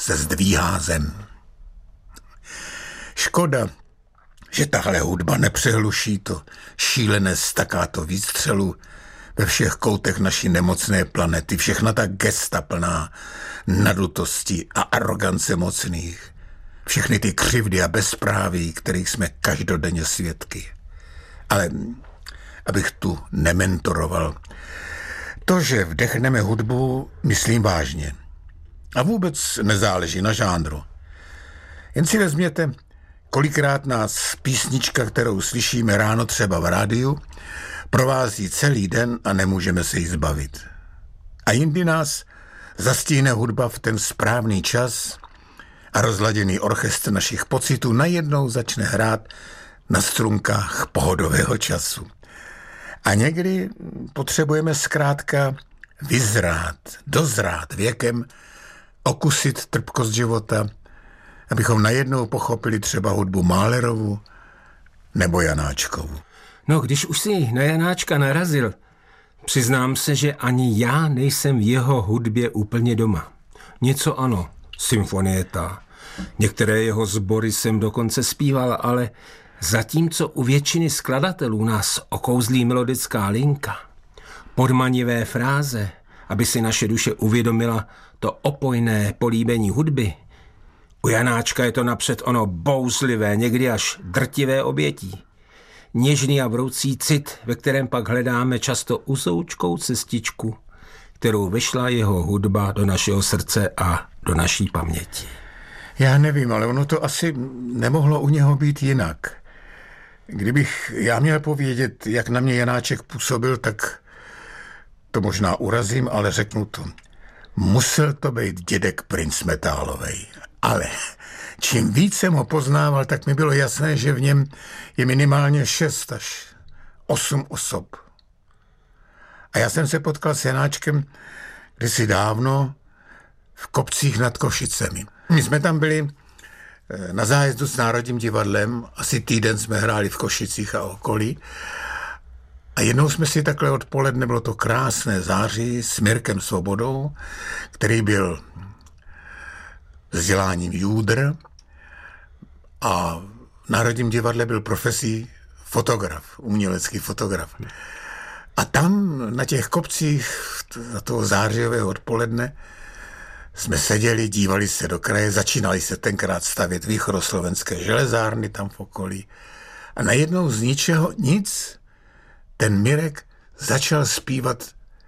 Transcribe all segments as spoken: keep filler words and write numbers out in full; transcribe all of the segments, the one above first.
se zdvíhá zem. Škoda, že tahle hudba nepřehluší to šílené staccato výstřelu ve všech koutech naší nemocné planety, všechna ta gesta plná nadutosti a arogance mocných, všechny ty křivdy a bezpráví, kterých jsme každodenně svědky. Ale abych tu nementoroval, to, že vdechneme hudbu, myslím vážně. A vůbec nezáleží na žánru. Jen si vezměte, kolikrát nás písnička, kterou slyšíme ráno třeba v rádiu, provází celý den a nemůžeme se jí zbavit. A jindy nás zastihne hudba v ten správný čas a rozladěný orchestr našich pocitů najednou začne hrát na strunkách pohodového času. A někdy potřebujeme zkrátka vyzrát, dozrát věkem, okusit trpkost života, abychom najednou pochopili třeba hudbu Mahlerovu nebo Janáčkovu. No, když už si na Janáčka narazil, přiznám se, že ani já nejsem v jeho hudbě úplně doma. Něco ano, symfonieta. Některé jeho sbory jsem dokonce zpíval, ale zatímco u většiny skladatelů nás okouzlí melodická linka, podmanivé fráze, aby si naše duše uvědomila to opojné políbení hudby, u Janáčka je to napřed ono bouzlivé, někdy až drtivé obětí. Něžný a vroucí cit, ve kterém pak hledáme často uzoučkou cestičku, kterou vešla jeho hudba do našeho srdce a do naší paměti. Já nevím, ale ono to asi nemohlo u něho být jinak. Kdybych já měl povědět, jak na mě Janáček působil, tak to možná urazím, ale řeknu to. Musel to být dědek princ metálovej. Ale čím víc jsem ho poznával, tak mi bylo jasné, že v něm je minimálně šest až osm osob. A já jsem se potkal s Janáčkem kdysi dávno v Kopcích nad Košicemi. My jsme tam byli na zájezdu s Národním divadlem, asi týden jsme hráli v Košicích a okolí. A jednou jsme si takhle odpoledne, bylo to krásné září, s Mirkem Svobodou, který byl vzděláním júdr a v Národním divadle byl profesí fotograf, umělecký fotograf. A tam na těch kopcích za toho zářijového odpoledne jsme seděli, dívali se do kraje, začínali se tenkrát stavět východoslovenské železárny tam v okolí. A najednou z ničeho nic ten Mirek začal zpívat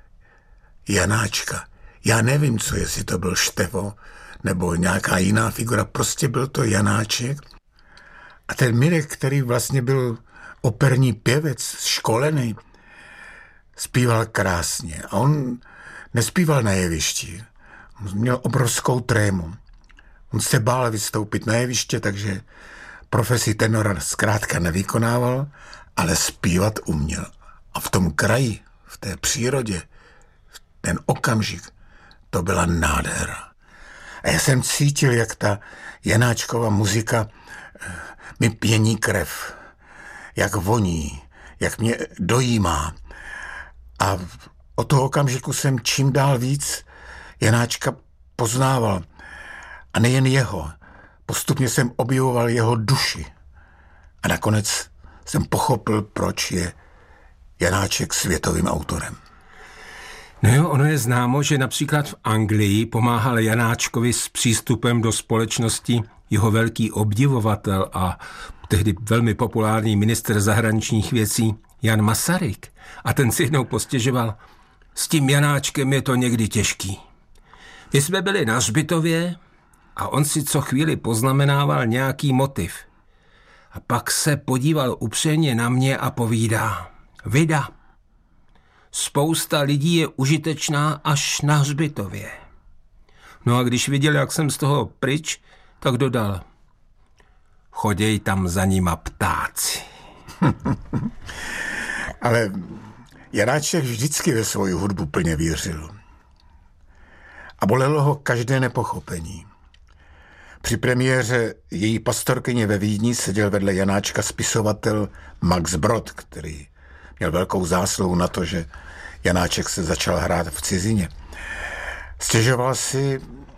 Janáčka. Já nevím, co, jestli to byl Števo, nebo nějaká jiná figura, prostě byl to Janáček. A ten Mirek, který vlastně byl operní pěvec, školený, zpíval krásně. A on nespíval na jevišti. On měl obrovskou trému. On se bál vystoupit na jeviště, takže profesi tenora zkrátka nevykonával, ale zpívat uměl. A v tom kraji, v té přírodě, v ten okamžik, to byla nádhera. A já jsem cítil, jak ta Janáčkova muzika mi pění krev, jak voní, jak mě dojímá. A od toho okamžiku jsem čím dál víc Janáčka poznával. A nejen jeho. Postupně jsem objevoval jeho duši. A nakonec jsem pochopil, proč je Janáček světovým autorem. No jo, ono je známo, že například v Anglii pomáhal Janáčkovi s přístupem do společnosti jeho velký obdivovatel a tehdy velmi populární ministr zahraničních věcí Jan Masaryk. A ten si jednou postěžoval, s tím Janáčkem je to někdy těžký. My jsme byli na hřbitově a on si co chvíli poznamenával nějaký motiv. A pak se podíval upřeně na mě a povídá, vida, spousta lidí je užitečná až na hřbitově. No a když viděl, jak jsem z toho pryč, tak dodal, choděj tam za nima ptáci. Ale Janáček vždycky ve svoji hudbu plně věřil. A bolelo ho každé nepochopení. Při premiéře její pastorkyně ve Vídni seděl vedle Janáčka spisovatel Max Brod, který měl velkou zásluhu na to, že Janáček se začal hrát v cizině. Stěžoval si,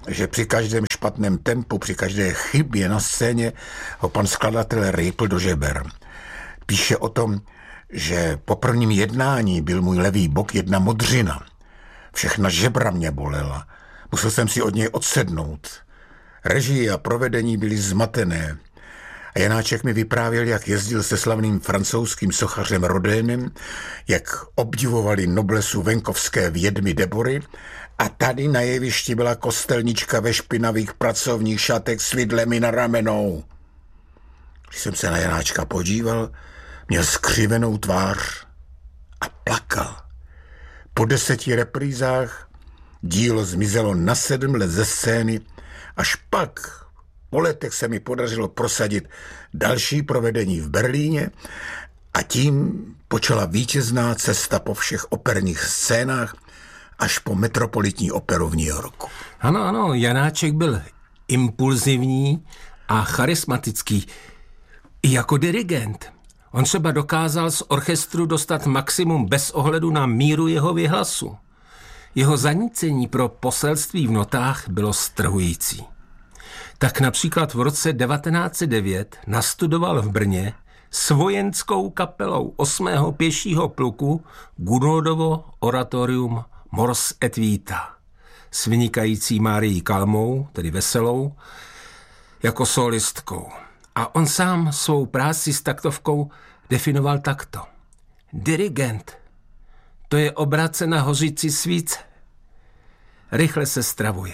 že při každém špatném tempu, při každé chybě na scéně ho pan skladatel rýpl do žeber. Píše o tom, že po prvním jednání byl můj levý bok jedna modřina. Všechna žebra mě bolela. Musel jsem si od něj odsednout. Režie a provedení byly zmatené. A Janáček mi vyprávěl, jak jezdil se slavným francouzským sochařem Rodénem, jak obdivovali noblesu venkovské vědmy Debory a tady na jevišti byla kostelnička ve špinavých pracovních šatech s vidlemi na ramenou. Když jsem se na Janáčka podíval, měl skřivenou tvář a plakal. Po deseti reprízách dílo zmizelo na sedm let ze scény, až pak po letech se mi podařilo prosadit další provedení v Berlíně a tím počala vítězná cesta po všech operních scénách až po Metropolitní operu v New Yorku. Ano, ano, Janáček byl impulzivní a charismatický i jako dirigent. On třeba dokázal z orchestru dostat maximum bez ohledu na míru jeho vyhlasu. Jeho zanícení pro poselství v notách bylo strhující. Tak například v roce devatenáct set devět nastudoval v Brně s vojenskou kapelou osmého pěšího pluku Gunoldovo oratorium Mors et Vita s vynikající Márií Kalmou, tedy Veselou, jako solistkou. A on sám svou práci s taktovkou definoval takto. Dirigent, to je obrace na hořící svíce. Rychle se stravuje.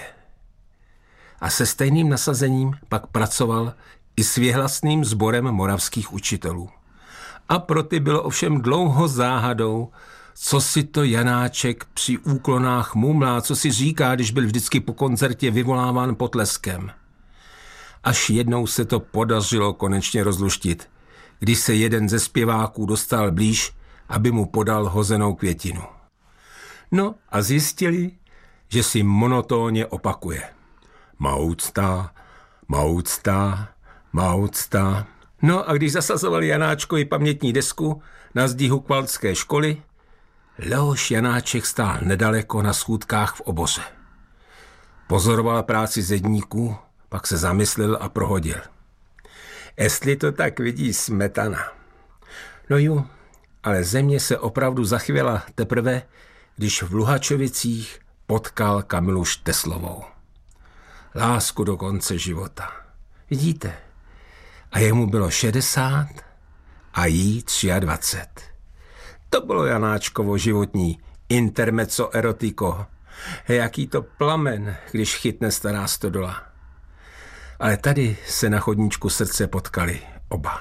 A se stejným nasazením pak pracoval i s věhlasným sborem moravských učitelů. A pro ty bylo ovšem dlouho záhadou, co si to Janáček při úklonách mumlá, co si říká, když byl vždycky po koncertě vyvoláván potleskem. Až jednou se to podařilo konečně rozluštit, když se jeden ze zpěváků dostal blíž, aby mu podal hozenou květinu. No a zjistili, že si monotónně opakuje. Maucta, maucta, maucta. No a když zasazovali Janáčkovi pamětní desku na zdi Hukvaldské školy, Leoš Janáček stál nedaleko na schůdkách v oboře. Pozoroval práci zedníků, pak se zamyslel a prohodil. Jestli to tak vidí Smetana. No jo, ale země se opravdu zachvěla teprve, když v Luhačovicích potkal Kamilu Šteslovou. Lásku do konce života. Vidíte? A jemu bylo šedesát a jí dvacet tři. To bylo Janáčkovo životní intermezzo erotiko. Jaký to plamen, když chytne stará stodola. Ale tady se na chodníčku srdce potkali oba.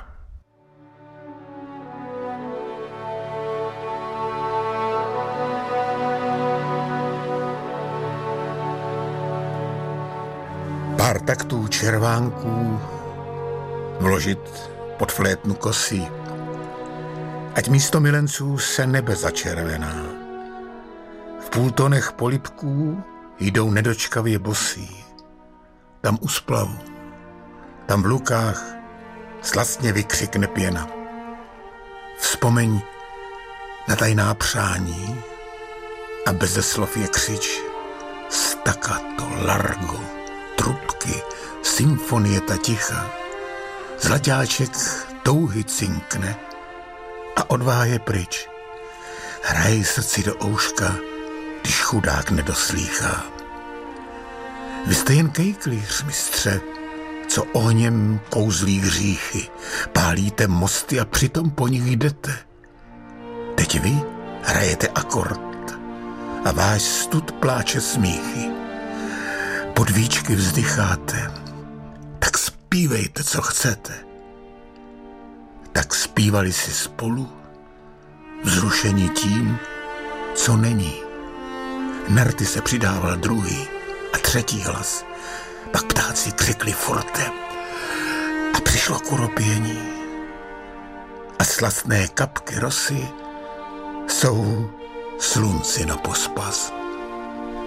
Pár taktů červánků vložit pod flétnu kosí, ať místo milenců se nebe začervená. V půltonech polibků jdou nedočkavě bosí. Tam u splavu, tam v lukách slastně vykřikne pěna. Vzpomeň na tajná přání a beze slov je křič. Staccato, largo, trubky, symfonie ta ticha. Zlaťáček touhy cinkne a odvaha je pryč. Hraje srdci do ouška, když chudák nedoslýchá. Vy jste jen kejklíř, mistře, co ohněm kouzlí hříchy. Pálíte mosty a přitom po nich jdete. Teď vy hrajete akord a váš stud pláče smíchy. Pod víčky vzdycháte, tak zpívejte, co chcete. Tak zpívali si spolu, vzrušení tím, co není. Na rty se přidával druhý a třetí hlas. Pak ptáci křikli forte a přišlo kuropění. A slastné kapky rosy jsou slunci na pospas.